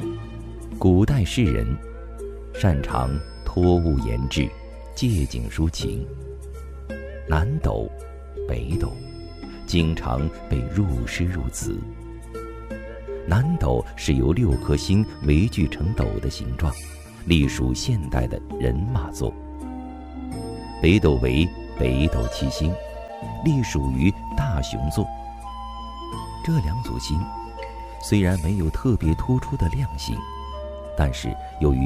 古代诗人擅长托物言志，借景抒情。南斗、北斗经常被入诗入词。南斗是由6颗星围聚成斗的形状，隶属现代的人马座。北斗为北斗七星，隶属于大熊座。这2组星虽然没有特别突出的亮星，但是由于